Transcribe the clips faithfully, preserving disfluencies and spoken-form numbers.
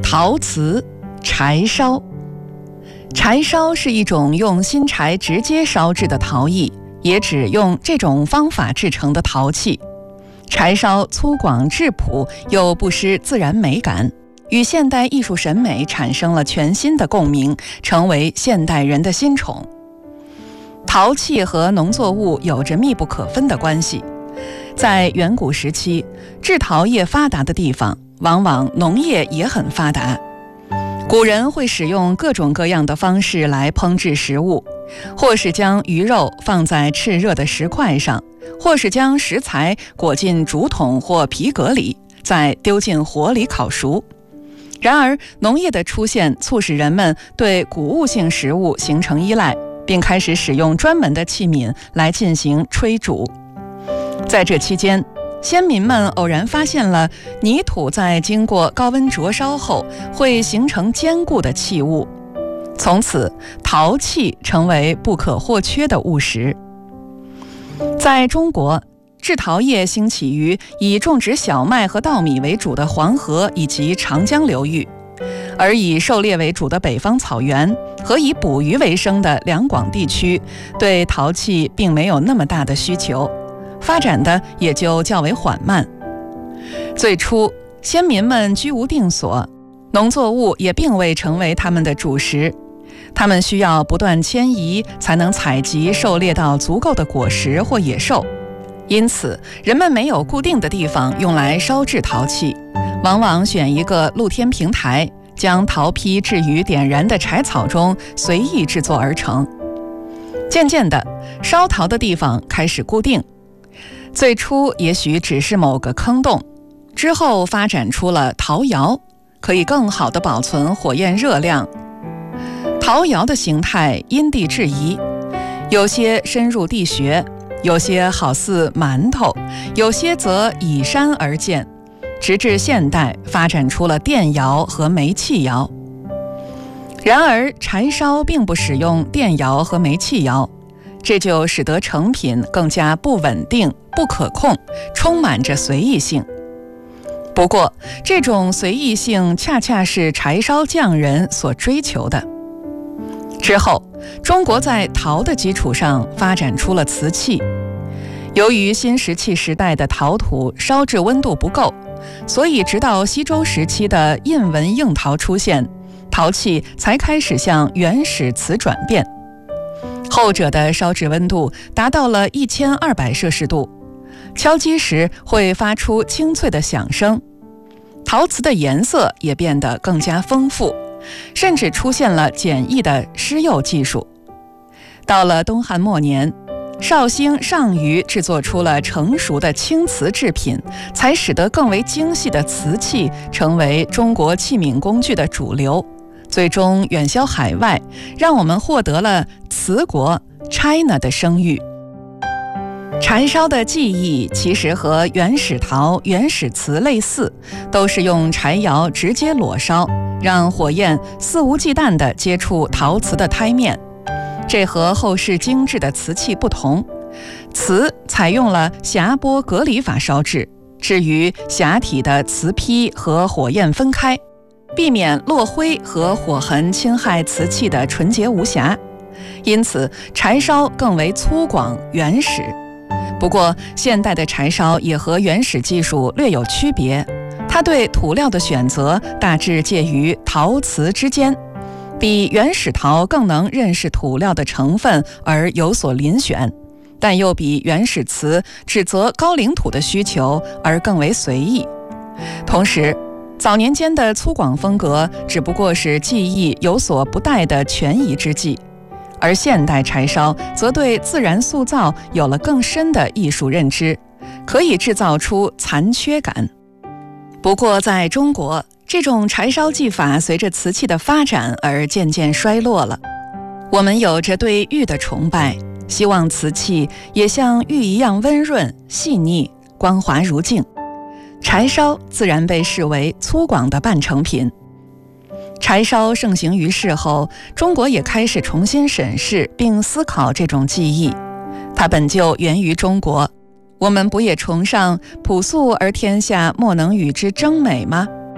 陶瓷、柴烧。柴烧是一种用新柴直接烧制的陶艺，也指用这种方法制成的陶器。柴烧粗犷质朴，又不失自然美感，与现代艺术审美产生了全新的共鸣，成为现代人的新宠。陶器和农作物有着密不可分的关系。在远古时期，制陶业发达的地方，往往农业也很发达。古人会使用各种各样的方式来烹制食物，或是将鱼肉放在炽热的石块上，或是将食材裹进竹筒或皮革里，再丢进火里烤熟。然而，农业的出现促使人们对谷物性食物形成依赖，并开始使用专门的器皿来进行炊煮。在这期间，先民们偶然发现了泥土在经过高温灼烧后会形成坚固的器物，从此陶器成为不可或缺的物实。在中国，制陶业兴起于以种植小麦和稻米为主的黄河以及长江流域，而以狩猎为主的北方草原和以捕鱼为生的两广地区，对陶器并没有那么大的需求，发展的也就较为缓慢。最初，先民们居无定所，农作物也并未成为他们的主食，他们需要不断迁移才能采集狩猎到足够的果实或野兽，因此人们没有固定的地方用来烧制陶器，往往选一个露天平台，将陶坯置于点燃的柴草中，随意制作而成。渐渐的，烧陶的地方开始固定，最初也许只是某个坑洞，之后发展出了陶窑，可以更好地保存火焰热量。陶窑的形态因地制宜，有些深入地穴，有些好似馒头，有些则倚山而建，直至现代发展出了电窑和煤气窑。然而，柴烧并不使用电窑和煤气窑，这就使得成品更加不稳定、不可控，充满着随意性。不过，这种随意性恰恰是柴烧匠人所追求的。之后，中国在陶的基础上发展出了瓷器。由于新石器时代的陶土烧制温度不够，所以直到西周时期的印纹硬陶出现，陶器才开始向原始瓷转变。后者的烧制温度达到了一千二百摄氏度，敲击时会发出清脆的响声。陶瓷的颜色也变得更加丰富，甚至出现了简易的施釉技术。到了东汉末年，绍兴上虞制作出了成熟的青瓷制品，才使得更为精细的瓷器成为中国器皿工具的主流，最终远销海外，让我们获得了瓷国 China 的声誉。柴烧的技艺其实和原始陶、原始瓷类似，都是用柴窑直接裸烧，让火焰肆无忌惮地接触陶瓷的胎面。这和后世精致的瓷器不同，瓷采用了匣钵隔离法烧制，至于匣体的瓷坯和火焰分开，避免落灰和火痕侵害瓷器的纯洁无瑕，因此柴烧更为粗犷原始。不过，现代的柴烧也和原始技术略有区别，它对土料的选择大致介于陶瓷之间，比原始陶更能认识土料的成分而有所遴选，但又比原始瓷指责高岭土的需求而更为随意。同时，早年间的粗犷风格只不过是技艺有所不逮的权宜之计，而现代柴烧则对自然塑造有了更深的艺术认知，可以制造出残缺感。不过在中国，这种柴烧技法随着瓷器的发展而渐渐衰落了。我们有着对玉的崇拜，希望瓷器也像玉一样温润、细腻、光滑如镜。柴烧自然被视为粗犷的半成品。柴烧盛行于世后，中国也开始重新审视并思考这种技艺。它本就源于中国，我们不也崇尚朴素而天下莫能与之争美吗？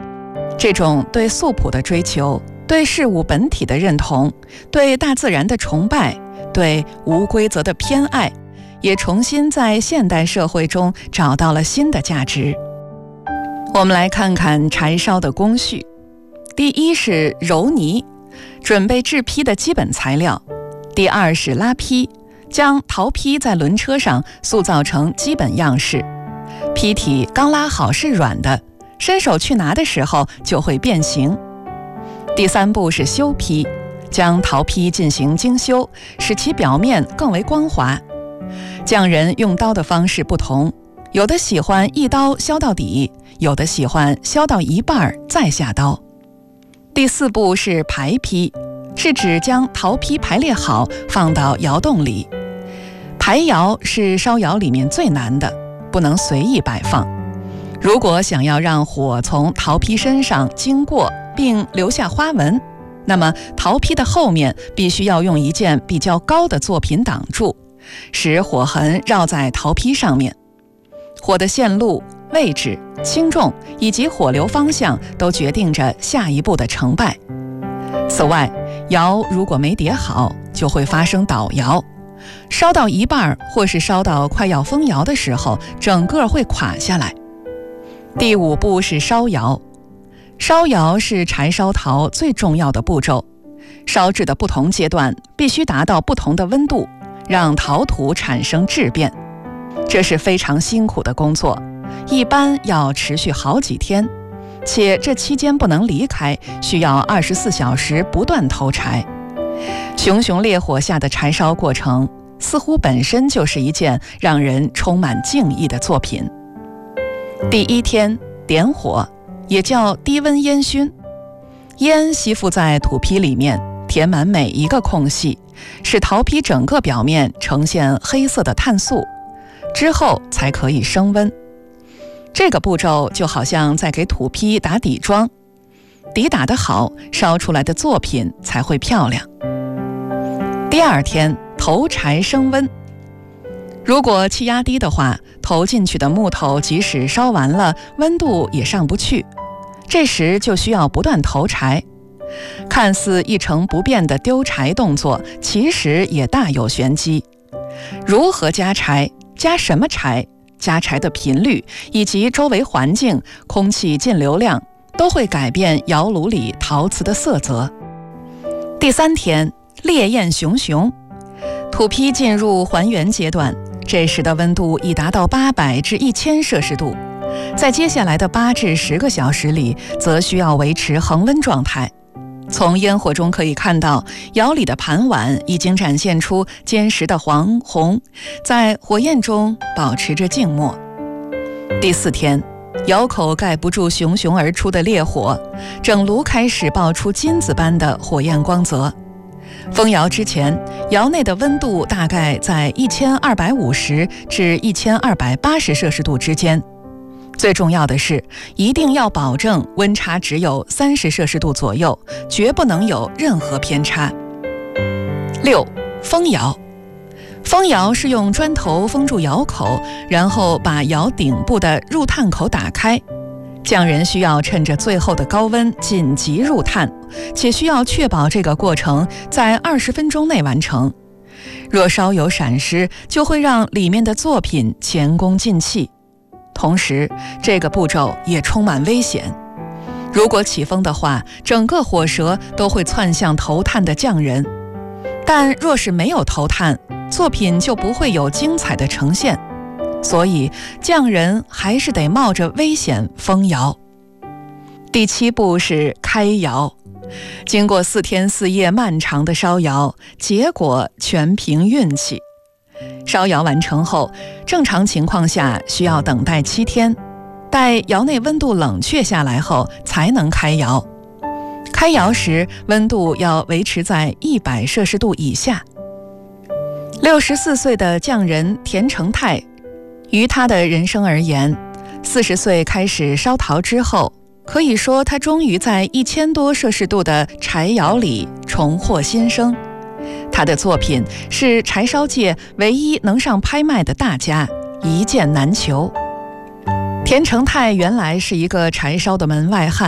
这种对素朴的追求，对事物本体的认同，对大自然的崇拜，对无规则的偏爱，也重新在现代社会中找到了新的价值。我们来看看柴烧的工序。第一是揉泥，准备制坯的基本材料。第二是拉坯，将陶坯在轮车上塑造成基本样式。坯体刚拉好是软的，伸手去拿的时候就会变形。第三步是修坯，将陶坯进行精修，使其表面更为光滑。匠人用刀的方式不同，有的喜欢一刀削到底，有的喜欢削到一半再下刀。第四步是排坯，是指将陶坯排列好放到窑洞里。排窑是烧窑里面最难的，不能随意摆放。如果想要让火从陶坯身上经过并留下花纹，那么陶坯的后面必须要用一件比较高的作品挡住，使火痕绕在陶坯上面。火的线路、位置、轻重以及火流方向都决定着下一步的成败。此外，窑如果没叠好，就会发生倒窑，烧到一半或是烧到快要封窑的时候，整个会垮下来。第五步是烧窑。烧窑是柴烧陶最重要的步骤，烧制的不同阶段必须达到不同的温度，让陶土产生质变。这是非常辛苦的工作，一般要持续好几天，且这期间不能离开，需要二十四小时不断投柴。熊熊烈火下的柴烧过程，似乎本身就是一件让人充满敬意的作品。第一天，点火，也叫低温烟熏。烟吸附在土坯里面，填满每一个空隙，使陶坯整个表面呈现黑色的碳素，之后才可以升温。这个步骤就好像在给土坯打底妆，底打得好，烧出来的作品才会漂亮。第二天，投柴升温。如果气压低的话，投进去的木头即使烧完了，温度也上不去，这时就需要不断投柴。看似一成不变的丢柴动作，其实也大有玄机。如何加柴，加什么柴，加柴的频率以及周围环境、空气进流量，都会改变窑炉里陶瓷的色泽。第三天，烈焰熊熊，土坯进入还原阶段，这时的温度已达到八百至一千摄氏度，在接下来的八至十个小时里，则需要维持恒温状态。从烟火中可以看到，窑里的盘碗已经展现出坚实的黄红，在火焰中保持着静默。第四天，窑口盖不住熊熊而出的烈火，整炉开始爆出金子般的火焰光泽。封窑之前，窑内的温度大概在一千二百五十至一千二百八十摄氏度之间。最重要的是，一定要保证温差只有三十摄氏度左右，绝不能有任何偏差。六、封窑。封窑是用砖头封住窑口，然后把窑顶部的入炭口打开。匠人需要趁着最后的高温紧急入炭，且需要确保这个过程在二十分钟内完成。若稍有闪失，就会让里面的作品前功尽弃。同时，这个步骤也充满危险。如果起风的话，整个火舌都会窜向投炭的匠人。但若是没有投炭，作品就不会有精彩的呈现。所以，匠人还是得冒着危险封窑。第七步是开窑。经过四天四夜漫长的烧窑，结果全凭运气。烧窑完成后，正常情况下需要等待七天，待窑内温度冷却下来后才能开窑。开窑时，温度要维持在一百摄氏度以下。六十四岁的匠人田成泰，于他的人生而言，四十岁开始烧陶之后，可以说他终于在一千多摄氏度的柴窑里重获新生。他的作品是柴烧界唯一能上拍卖的大家，一件难求。田成泰原来是一个柴烧的门外汉，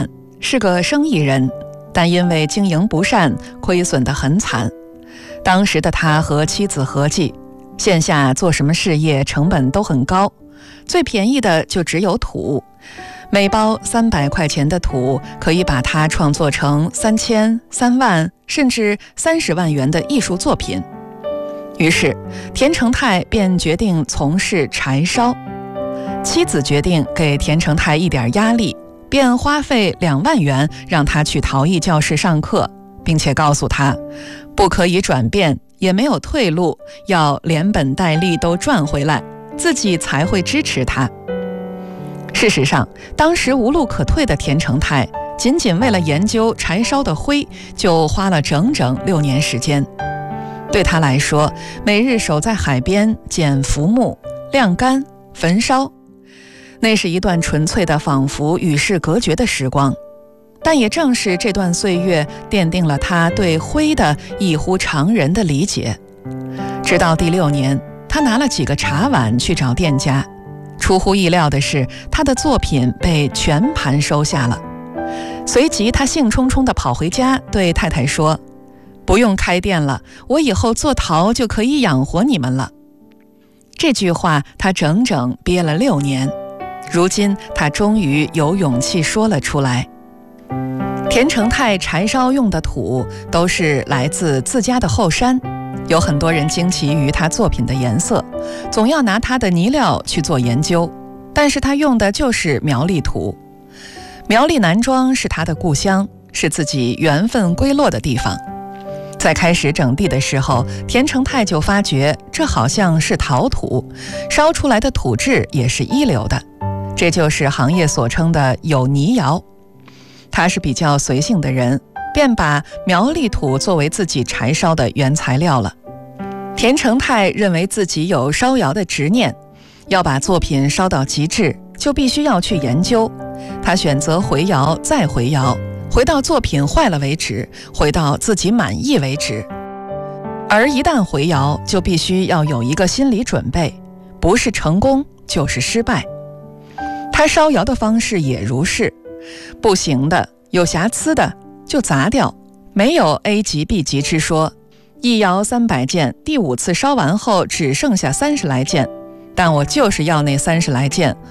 是个生意人，但因为经营不善，亏损得很惨。当时的他和妻子合计，线下做什么事业成本都很高，最便宜的就只有土。每包三百块钱的土，可以把它创作成三千、三万，甚至三十万元的艺术作品。于是，田成泰便决定从事柴烧。妻子决定给田成泰一点压力，便花费两万元让他去陶艺教室上课，并且告诉他，不可以转变，也没有退路，要连本带利都赚回来，自己才会支持他。事实上，当时无路可退的田成泰，仅仅为了研究柴烧的灰，就花了整整六年时间。对他来说，每日守在海边捡浮木、晾干、焚烧，那是一段纯粹的仿佛与世隔绝的时光。但也正是这段岁月，奠定了他对灰的异乎常人的理解。直到第六年，他拿了几个茶碗去找店家，出乎意料的是，他的作品被全盘收下了。随即他兴冲冲地跑回家，对太太说，不用开店了，我以后做陶就可以养活你们了。这句话他整整憋了六年，如今他终于有勇气说了出来。田成泰柴烧用的土都是来自自家的后山，有很多人惊奇于他作品的颜色，总要拿他的泥料去做研究，但是他用的就是苗栗土。苗栗南庄是他的故乡，是自己缘分归落的地方。在开始整地的时候，田成泰就发觉这好像是陶土，烧出来的土质也是一流的，这就是行业所称的有泥窑。他是比较随性的人，便把苗栗土作为自己柴烧的原材料了。田成泰认为自己有烧窑的执念，要把作品烧到极致，就必须要去研究。他选择回窑再回窑，回到作品坏了为止，回到自己满意为止。而一旦回窑，就必须要有一个心理准备，不是成功就是失败。他烧窑的方式也如是，不行的、有瑕疵的就砸掉，没有 A 级 B 级之说。一窑三百件，第五次烧完后只剩下三十来件，但我就是要那三十来件，